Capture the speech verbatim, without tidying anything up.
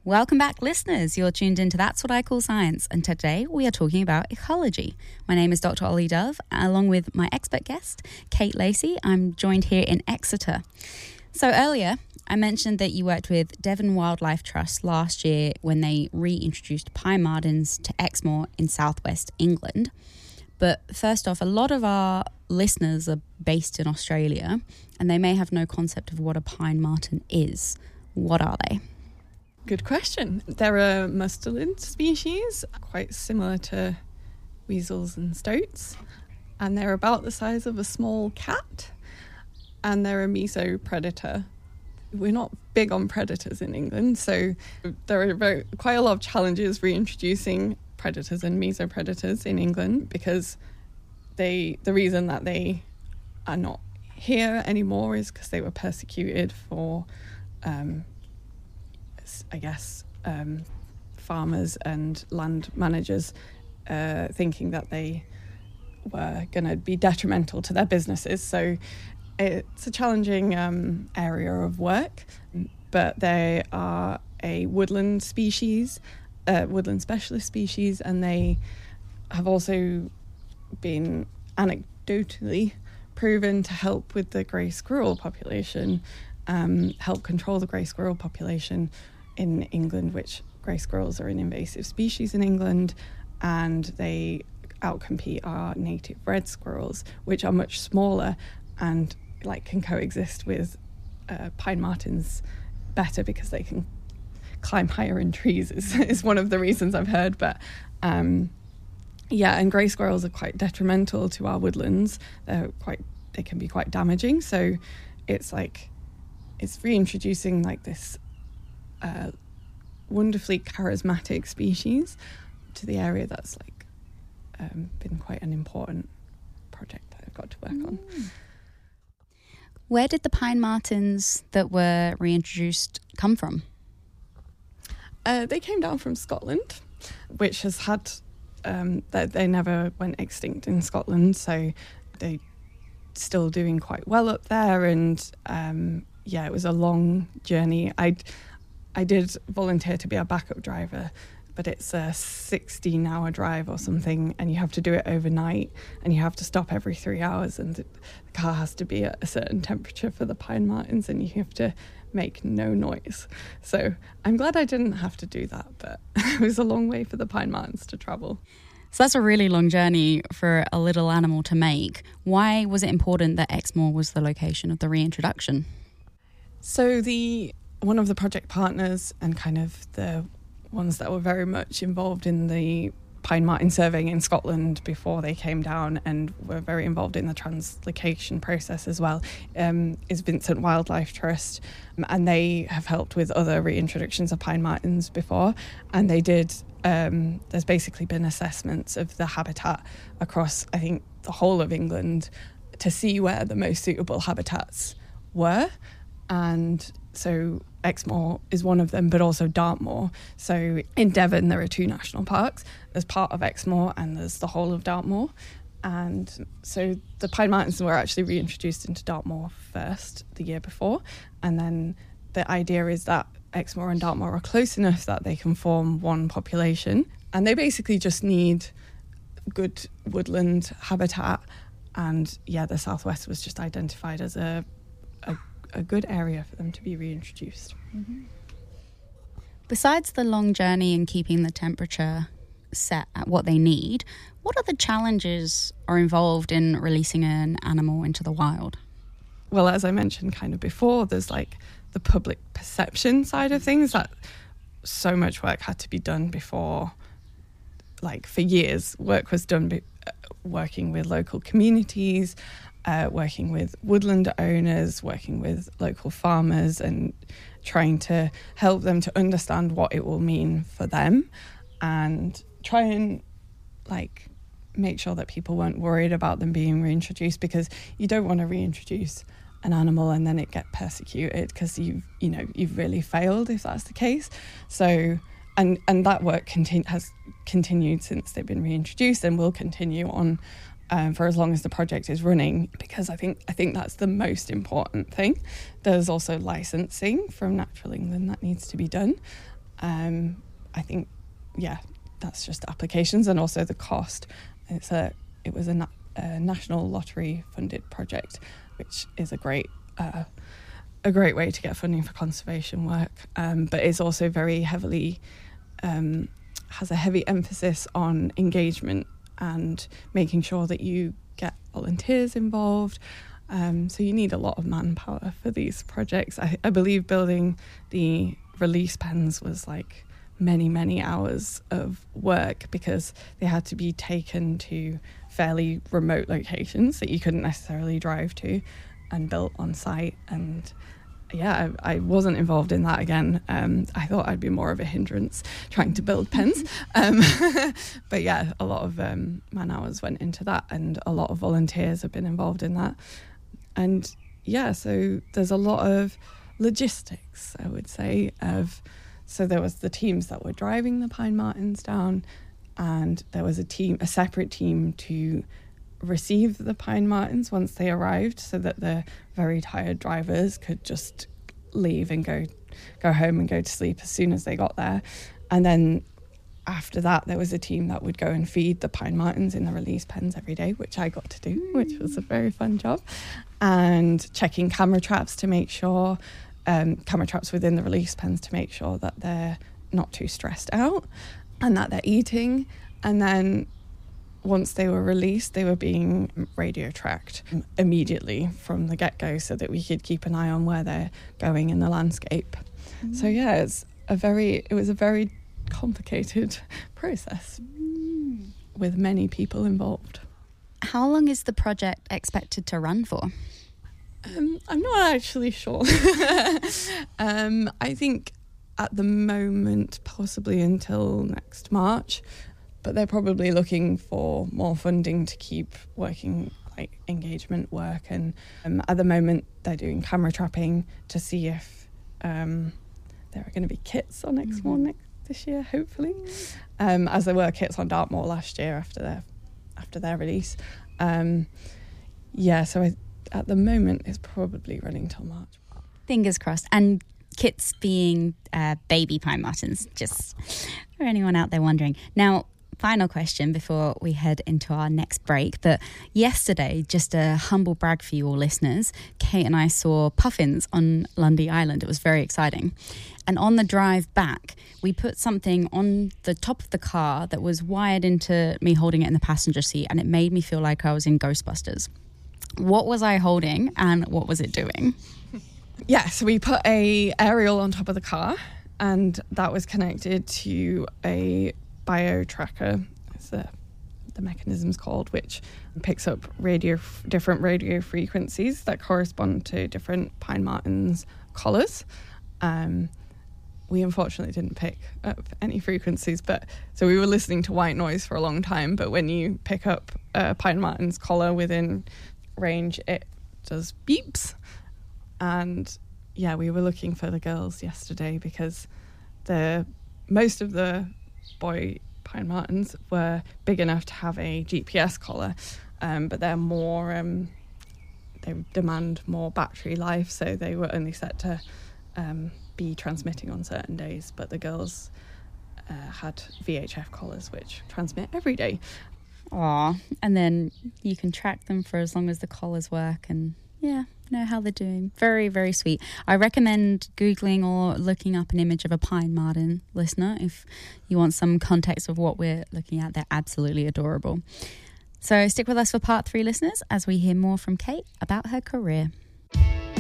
Welcome back, listeners. You're tuned into That's What I Call Science, and today we are talking about ecology. My name is Doctor Ollie Dove, along with my expert guest, Kate Lacey. I'm joined here in Exeter. So earlier, I mentioned that you worked with Devon Wildlife Trust last year when they reintroduced pine martens to Exmoor in southwest England. But first off, a lot of our listeners are based in Australia, and they may have no concept of what a pine marten is. What are they? Good question. They're a mustelid species, quite similar to weasels and stoats, and they're about the size of a small cat, and they're a mesopredator. We're not big on predators in England, so there are very, quite a lot of challenges reintroducing predators and mesopredators in England, because they the reason that they are not here anymore is because they were persecuted for um, I guess, um, farmers and land managers uh, thinking that they were going to be detrimental to their businesses. So it's a challenging um, area of work, but they are a woodland species, uh, woodland specialist species, and they have also been anecdotally proven to help with the grey squirrel population, um, help control the grey squirrel population in England, which grey squirrels are an invasive species in England, and they outcompete our native red squirrels, which are much smaller and like can coexist with uh, pine martens better because they can climb higher in trees is, is one of the reasons I've heard. But um, yeah, and grey squirrels are quite detrimental to our woodlands. They're quite, they can be quite damaging. So it's like, it's reintroducing like this Uh, wonderfully charismatic species to the area. That's like um, been quite an important project that I've got to work mm. on. Where did the pine martens that were reintroduced come from? Uh, they came down from Scotland, which has had um, they, they never went extinct in Scotland, so they're still doing quite well up there. And um, yeah, it was a long journey. I'd I did volunteer to be a backup driver, but it's a sixteen hour drive or something, and you have to do it overnight, and you have to stop every three hours, and the car has to be at a certain temperature for the pine martens, and you have to make no noise. So I'm glad I didn't have to do that, but it was a long way for the pine martens to travel. So that's a really long journey for a little animal to make. Why was it important that Exmoor was the location of the reintroduction? So the one of the project partners and kind of the ones that were very much involved in the pine marten surveying in Scotland before they came down and were very involved in the translocation process as well, um, is Vincent Wildlife Trust. And they have helped with other reintroductions of pine martens before. And they did, um, there's basically been assessments of the habitat across, I think, the whole of England to see where the most suitable habitats were. And so Exmoor is one of them, but also Dartmoor. So in Devon, there are two national parks. There's part of Exmoor and there's the whole of Dartmoor. And so the pine martens were actually reintroduced into Dartmoor first the year before. And then the idea is that Exmoor and Dartmoor are close enough that they can form one population. And they basically just need good woodland habitat. And yeah, the southwest was just identified as a a a good area for them to be reintroduced. Mm-hmm. Besides the long journey and keeping the temperature set at what they need, what other challenges are involved in releasing an animal into the wild? Well, as I mentioned kind of before, there's like the public perception side of things, that so much work had to be done before, like for years, work was done be- working with local communities, Uh, working with woodland owners, working with local farmers, and trying to help them to understand what it will mean for them, and try and like make sure that people weren't worried about them being reintroduced, because you don't want to reintroduce an animal and then it get persecuted because you've you know you've really failed if that's the case. So and and that work continu- has continued since they've been reintroduced and will continue on Um, for as long as the project is running, because I think I think that's the most important thing. There's also licensing from Natural England that needs to be done, Um, I think, yeah, that's just applications and also the cost. It's a it was a, na- a national lottery funded project, which is a great uh, a great way to get funding for conservation work, um, but it's also very heavily um, has a heavy emphasis on engagement and making sure that you get volunteers involved. Um, so you need a lot of manpower for these projects. I, I believe building the release pens was like many, many hours of work because they had to be taken to fairly remote locations that you couldn't necessarily drive to and built on site. And yeah, I, I wasn't involved in that again. Um, I thought I'd be more of a hindrance trying to build pens. Um, but yeah, a lot of um, man hours went into that and a lot of volunteers have been involved in that. And yeah, so there's a lot of logistics, I would say, of so there was the teams that were driving the pine martens down, and there was a team, a separate team to receive the pine martens once they arrived, so that the very tired drivers could just leave and go go home and go to sleep as soon as they got there. And then after that, there was a team that would go and feed the pine martens in the release pens every day, which I got to do, which was a very fun job. And checking camera traps to make sure, um, camera traps within the release pens to make sure that they're not too stressed out and that they're eating. And then once they were released, they were being radio tracked immediately from the get-go so that we could keep an eye on where they're going in the landscape. Mm. So yeah, it's a very, it was a very complicated process mm. with many people involved. How long is the project expected to run for? Um, I'm not actually sure. um, I think at the moment possibly until next March, but they're probably looking for more funding to keep working like engagement work. And um, at the moment they're doing camera trapping to see if um, there are going to be kits on Exmoor mm-hmm. next this year, hopefully, um, as there were kits on Dartmoor last year after their after their release. Um, yeah, so I, at the moment it's probably running till March. Fingers crossed. And kits being uh, baby pine martens, just for anyone out there wondering. Now, final question before we head into our next break. But yesterday, just a humble brag for you all listeners, Kate and I saw puffins on Lundy Island. It was very exciting. And on the drive back, we put something on the top of the car that was wired into me holding it in the passenger seat, and it made me feel like I was in Ghostbusters. What was I holding and what was it doing? Yeah, so we put a aerial on top of the car, and that was connected to a bio tracker, as the, the mechanism's called, which picks up radio different radio frequencies that correspond to different pine martens collars. Um, we unfortunately didn't pick up any frequencies, but so we were listening to white noise for a long time, but when you pick up a pine marten's collar within range, it does beeps. And yeah, we were looking for the girls yesterday because the most of the boy pine martens were big enough to have a G P S collar, um, but they're more um, they demand more battery life, so they were only set to um, be transmitting on certain days. But the girls uh, had V H F collars which transmit every day. Aw, and then you can track them for as long as the collars work and yeah, know how they're doing. Very, very sweet. I recommend Googling or looking up an image of a pine marten, listener, if you want some context of what we're looking at. They're absolutely adorable. So stick with us for part three, listeners, as we hear more from Kate about her career.